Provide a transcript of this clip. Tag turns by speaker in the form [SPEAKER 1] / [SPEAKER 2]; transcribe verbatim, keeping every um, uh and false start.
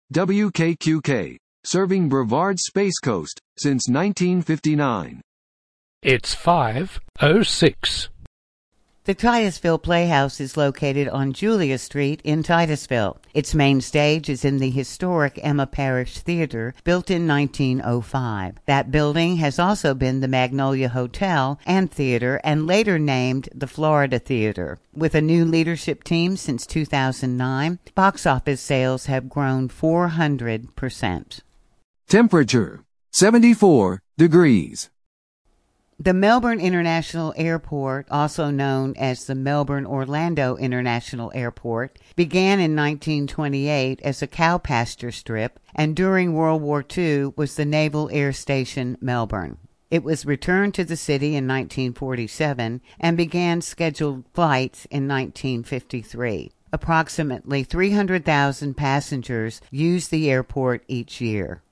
[SPEAKER 1] W K Q K, serving Brevard Space Coast since nineteen fifty-nine.
[SPEAKER 2] It's five oh six.
[SPEAKER 3] The Titusville Playhouse is located on Julia Street in Titusville. Its main stage is in the historic Emma Parish Theater, built in nineteen oh five. That building has also been the Magnolia Hotel and Theater, and later named the Florida Theater. With a new leadership team since two thousand nine, box office sales have grown four hundred percent.
[SPEAKER 1] Temperature, seventy-four degrees.
[SPEAKER 3] The Melbourne International Airport, also known as the Melbourne-Orlando International Airport, began in nineteen twenty-eight as a cow pasture strip, and during World War Two was the Naval Air Station Melbourne. It was returned to the city in nineteen forty-seven and began scheduled flights in nineteen fifty-three. Approximately three hundred thousand passengers use the airport each year.